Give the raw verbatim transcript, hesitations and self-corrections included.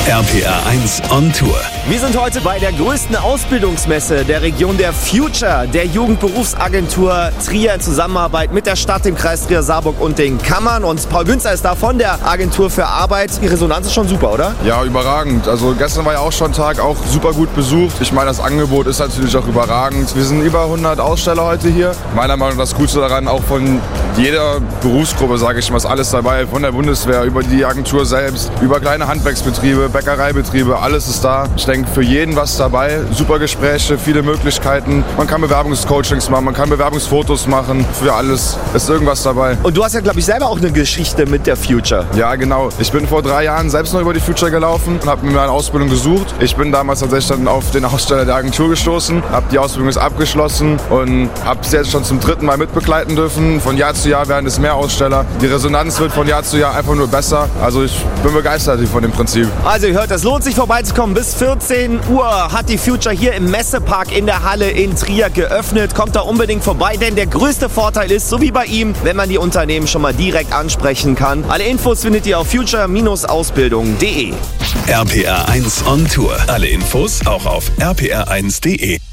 R P R eins on Tour. Wir sind heute bei der größten Ausbildungsmesse der Region, der Future, der Jugendberufsagentur Trier in Zusammenarbeit mit der Stadt, dem Kreis Trier-Saarburg und den Kammern. Und Paul Günzer ist da von der Agentur für Arbeit. Die Resonanz ist schon super, oder? Ja, überragend. Also gestern war ja auch schon Tag, auch super gut besucht. Ich meine, das Angebot ist natürlich auch überragend. Wir sind über hundert Aussteller heute hier. Meiner Meinung nach das Coolste daran, auch von jeder Berufsgruppe, sage ich mal, ist alles dabei. Von der Bundeswehr, über die Agentur selbst, über kleine Handwerksbetriebe, Bäckereibetriebe, alles ist da. Ich denke, für jeden was dabei. Super Gespräche, viele Möglichkeiten. Man kann Bewerbungscoachings machen, man kann Bewerbungsfotos machen. Für alles ist irgendwas dabei. Und du hast ja, glaube ich, selber auch eine Geschichte mit der Future. Ja, genau. Ich bin vor drei Jahren selbst noch über die Future gelaufen und habe mir eine Ausbildung gesucht. Ich bin damals tatsächlich dann auf den Aussteller der Agentur gestoßen, habe die Ausbildung jetzt abgeschlossen und habe sie jetzt schon zum dritten Mal mitbegleiten dürfen. Von Jahr zu Jahr werden es mehr Aussteller. Die Resonanz wird von Jahr zu Jahr einfach nur besser. Also ich bin begeistert von dem Prinzip. Also ihr hört, es lohnt sich vorbeizukommen. Bis vierzehn Uhr hat die Future hier im Messepark in der Halle in Trier geöffnet. Kommt da unbedingt vorbei, denn der größte Vorteil ist, so wie bei ihm, wenn man die Unternehmen schon mal direkt ansprechen kann. Alle Infos findet ihr auf future Ausbildung punkt de. R P R eins on Tour. Alle Infos auch auf r p r eins punkt de.